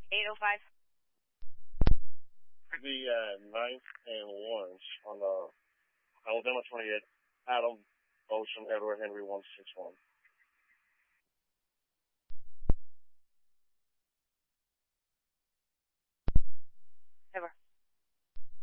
805. The 9th and Lawrence on the Alabama 28, Adam, Ocean, Edward, Henry 161.